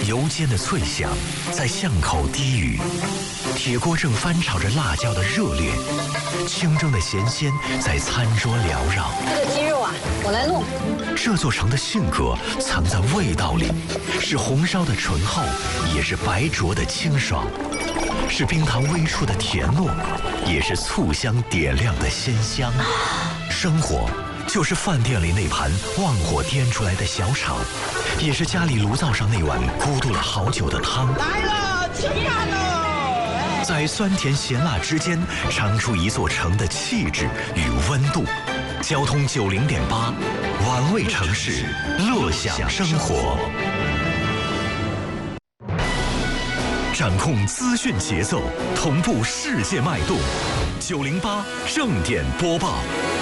油煎的脆香在巷口低语，铁锅正翻炒着辣椒的热烈，清蒸的咸鲜在餐桌缭绕。 这个鸡肉啊，我来弄。 这座城的性格藏在味道里，是红烧的醇厚，也是白灼的清爽，是冰糖微出的甜糯，也是醋香点亮的鲜香。生活就是饭店里那盘旺火颠出来的小炒，也是家里炉灶上那碗咕嘟了好久的汤。 来了，吃饭了！ 在酸甜咸辣之间，尝出一座城的气质与温度。交通90.8，玩味城市，乐享生活。掌控资讯节奏，同步世界脉动。908正点播报。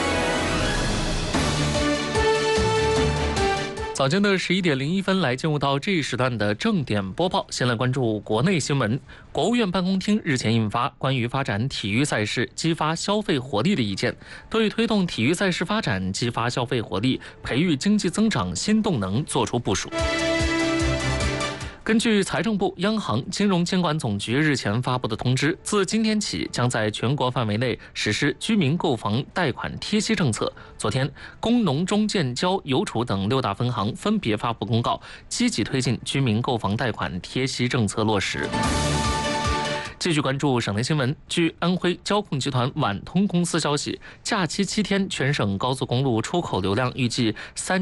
早间的11点01分，来进入到这一时段的正点播报。先来关注国内新闻。国务院办公厅日前印发《关于发展体育赛事、激发消费活力的意见》，对推动体育赛事发展、激发消费活力、培育经济增长新动能作出部署。根据财政部、央行、金融监管总局日前发布的通知，自今天起将在全国范围内实施居民购房贷款贴息政策。昨天，工农中建交邮储等6大分行分别发布公告，积极推进居民购房贷款贴息政策落实。继续关注省内新闻。据安徽交控集团皖通公司消息，假期7天全省高速公路出口流量预计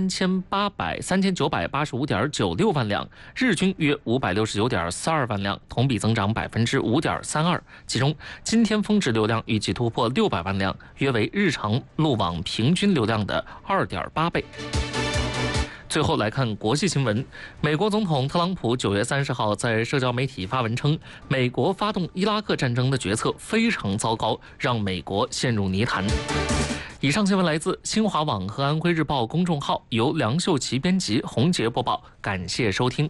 3985.96万辆，日均约569.42万辆，同比增长5.32%。其中，今天峰值流量预计突破600万辆，约为日常路网平均流量的2.8倍。最后来看国际新闻。美国总统特朗普9月30号在社交媒体发文称，美国发动伊拉克战争的决策非常糟糕，让美国陷入泥潭。以上新闻来自新华网和安徽日报公众号，由梁秀琪编辑，洪杰播报，感谢收听。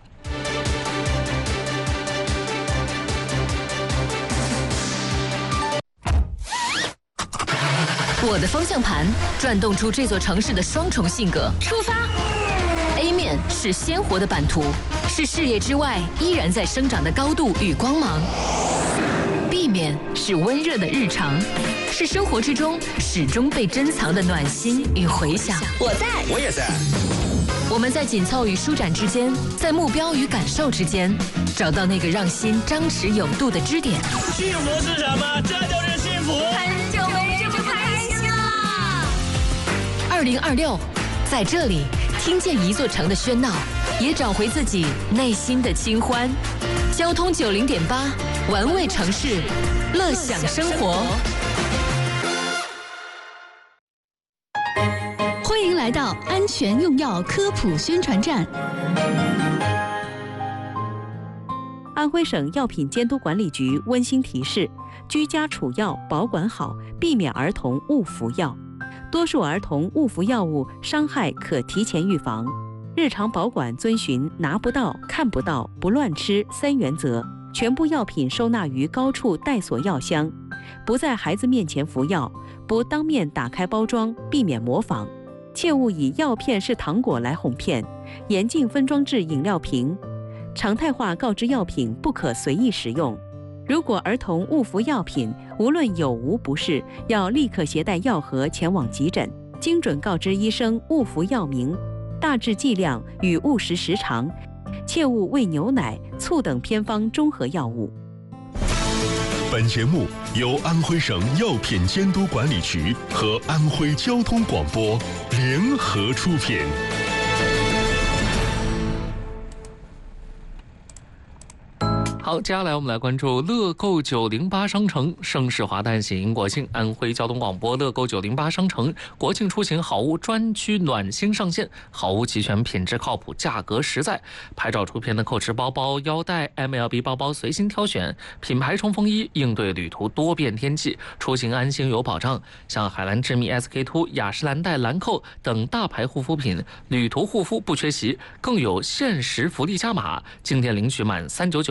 我的方向盘转动出这座城市的双重性格。出发 A 面是鲜活的版图，是视野之外依然在生长的高度与光芒。B 面是温热的日常，是生活之中始终被珍藏的暖心与回响。 我在，我也在。 我们在紧凑与舒展之间，在目标与感受之间，找到那个让心张弛有度的支点。 幸福是什么？这就是幸福。 很久没这么开心了。2026，在这里听见一座城的喧闹，也找回自己内心的清欢。交通90.8，玩味城市，乐享生活。 欢迎来到安全用药科普宣传站。 安徽省药品监督管理局温馨提示：居家储药保管好，避免儿童误服药。多数儿童误服药物，伤害可提前预防。日常保管遵循拿不到、看不到、不乱吃3原则。全部药品收纳于高处带锁药箱，不在孩子面前服药，不当面打开包装，避免模仿。切勿以药片是糖果来哄骗，严禁分装至饮料瓶。常态化告知药品不可随意使用。如果儿童误服药品，无论有无不适，要立刻携带药盒前往急诊，精准告知医生误服药名、大致剂量与误食时长，切勿喂牛奶、醋等偏方中和药物。 本节目由安徽省药品监督管理局和安徽交通广播联合出品。 好，接下来我们来关注乐购908商城盛世华诞喜迎国庆，安徽交通广播乐购908商城国庆出行好物专区暖心上线，好物齐全，品质靠谱，价格实在。拍照出片的蔻驰包包、腰带、MLB 包包随心挑选，品牌冲锋衣应对旅途多变天气，出行安心有保障。像海蓝之谜、SK2、雅诗兰黛、兰蔻等大牌护肤品，旅途护肤不缺席，更有限时福利加码，进店领取满399立减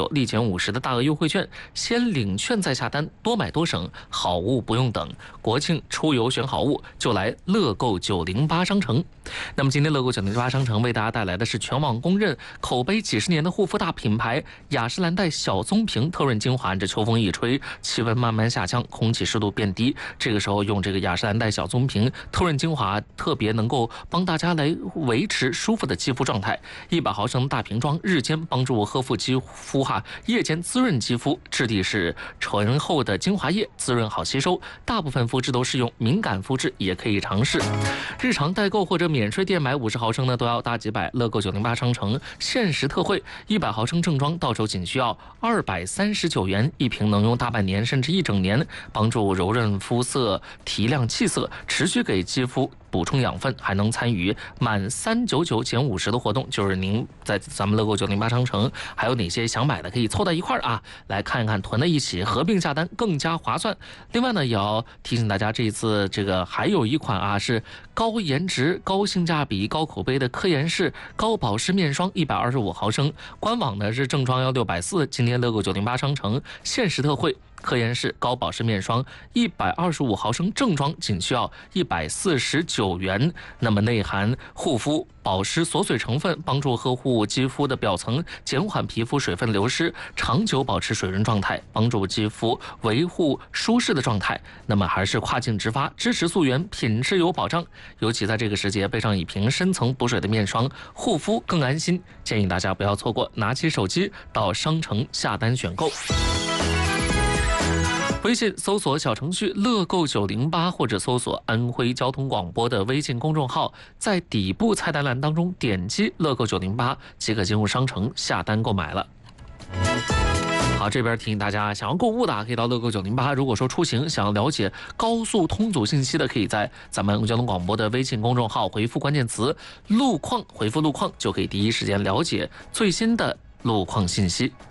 50%的大额优惠券，先领券再下单，多买多省，好物不用等。国庆出游选好物，就来乐购908商城。那么今天乐购908商城为大家带来的是全网公认口碑几十年的护肤大品牌雅诗兰黛小棕瓶特润精华。这秋风一吹，气温慢慢下降，空气湿度变低，这个时候用这个雅诗兰黛小棕瓶特润精华，特别能够帮大家来维持舒服的肌肤状态。100毫升大瓶装，日间帮助呵护肌肤夜间滋润肌肤，质地是醇厚的精华液，滋润好吸收，大部分肤质都适用，敏感肤质也可以尝试。日常代购或者免税店买50毫升呢，都要大几百。乐购908商城限时特惠，100毫升正装到手仅需要239元一瓶，能用大半年甚至一整年，帮助柔润肤色、提亮气色，持续给肌肤补充养分，还能参与满399减50的活动。就是您在咱们乐购908商城还有哪些想买的，可以凑到一块儿啊，来看一看，囤在一起，合并下单更加划算。另外呢，也要提醒大家，这一次这个还有一款啊，是高颜值、高性价比、高口碑的科颜氏高保湿面霜125毫升，官网呢是正装要640，今天乐购908商城限时特惠。科颜氏高保湿面霜125毫升正装仅需要149元，那么内含护肤保湿锁水成分，帮助呵护肌肤的表层，减缓皮肤水分流失，长久保持水润状态，帮助肌肤维护舒适的状态。那么还是跨境直发，支持溯源，品质有保障。尤其在这个时节，备上一瓶深层补水的面霜，护肤更安心。建议大家不要错过，拿起手机到商城下单选购。微信搜索小程序乐购908，或者搜索安徽交通广播的微信公众号，在底部菜单栏当中点击乐购908即可进入商城下单购买了。好，这边提醒大家，想要购物的可以到乐购908。如果说出行想要了解高速通阻信息的，可以在咱们交通广播的微信公众号回复关键词路况，回复路况就可以第一时间了解最新的路况信息。